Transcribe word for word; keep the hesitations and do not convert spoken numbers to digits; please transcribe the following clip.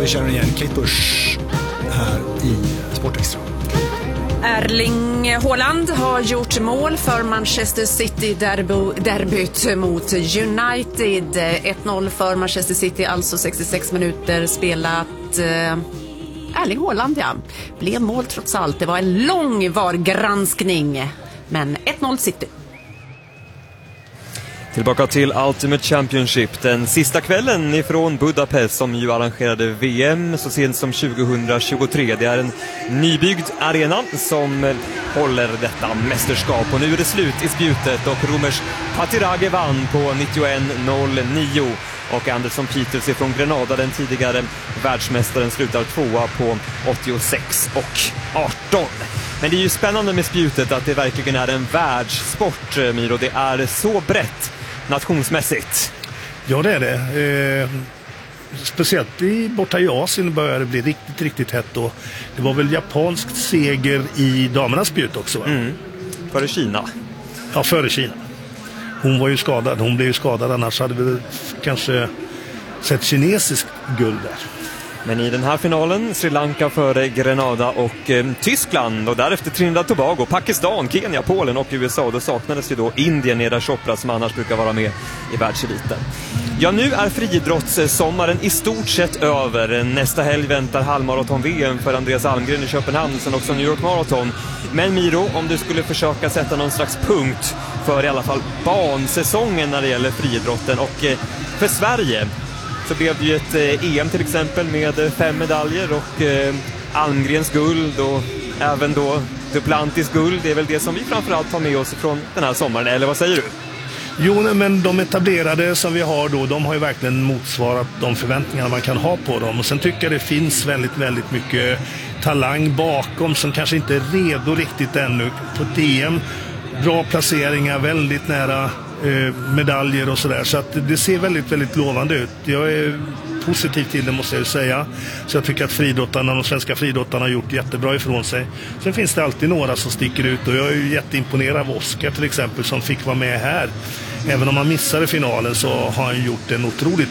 vi känner igen Kate Bush här i Sportextra. Erling Haaland har gjort mål för Manchester City derby, derbyt mot United. ett noll för Manchester City, alltså sextiosex minuter spelat. Erling Haaland, ja, blev mål trots allt. Det var en lång vargranskning, men ett noll City. Tillbaka till Ultimate Championship, den sista kvällen ifrån Budapest som ju arrangerade V M så sent som tjugohundratjugotre. Det är en nybyggd arena som håller detta mästerskap och nu är det slut i spjutet och Romers Patirage vann på nittioett noll nio och Anderson Peters från Grenada, den tidigare världsmästaren, slutar tvåa på åttiosex och arton. Men det är ju spännande med spjutet att det verkligen är en världssport, Miro. Det är så brett nationsmässigt. Ja, det är det. Eh, speciellt i, borta i Asien började det bli riktigt, riktigt hett då. Det var väl japansk seger i damernas spjut också, va? Mm. Före Kina. Ja, före Kina. Hon var ju skadad. Hon blev ju skadad, annars hade vi kanske sett kinesisk guld där. Men i den här finalen, Sri Lanka före Grenada och eh, Tyskland och därefter Trinidad och Tobago, Pakistan, Kenya, Polen och U S A. Då saknades ju då Indien, Neda Chopra, som annars brukar vara med i världseliten. Ja, nu är friidrottssommaren i stort sett över. Nästa helg väntar halvmaraton-V M för Andreas Almgren i Köpenhamn, sen också New York Marathon. Men Miro, om du skulle försöka sätta någon slags punkt för i alla fall bansäsongen när det gäller friidrotten och eh, för Sverige, så blev det ju ett eh, E M till exempel med fem medaljer och eh, Almgrens guld och även då Duplantis guld. Det är väl det som vi framförallt tar med oss från den här sommaren, eller vad säger du? Jo, men de etablerade som vi har då, de har ju verkligen motsvarat de förväntningar man kan ha på dem. Och sen tycker jag det finns väldigt, väldigt mycket talang bakom som kanske inte är redo riktigt ännu på ett E M. Bra placeringar, väldigt nära medaljer och sådär, så att det ser väldigt, väldigt lovande ut. Jag är positiv till det, måste jag säga. Så jag tycker att friidrottarna, de svenska friidrottarna har gjort jättebra ifrån sig. Sen finns det alltid några som sticker ut och jag är ju jätteimponerad av Oskar till exempel, som fick vara med här. Även om han missade finalen så har han gjort en otroligt